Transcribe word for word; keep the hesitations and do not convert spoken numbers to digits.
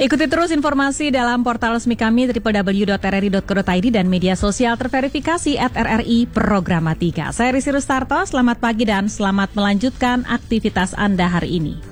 Ikuti terus informasi dalam portal resmi kami w w w dot r r i dot co dot i d dan media sosial terverifikasi at R R I Programatika. Saya Risi Rustarto, selamat pagi dan selamat melanjutkan aktivitas Anda hari ini.